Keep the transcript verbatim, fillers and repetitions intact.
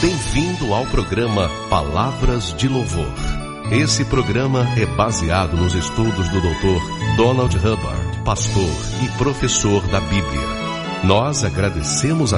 Bem-vindo ao programa Palavras de Louvor. Esse programa é baseado nos estudos do doutor Donald Hubbard, pastor e professor da Bíblia. Nós agradecemos a